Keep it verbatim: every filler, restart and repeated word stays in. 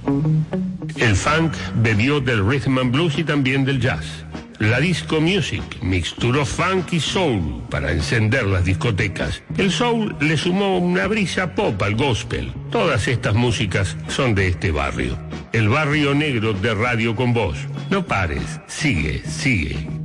El funk bebió del rhythm and blues y también del jazz. La disco music mixturó funk y soul para encender las discotecas. El soul le sumó una brisa pop al gospel. Todas estas músicas son de este barrio. El barrio negro de Radio Con Vos. No pares, sigue, sigue.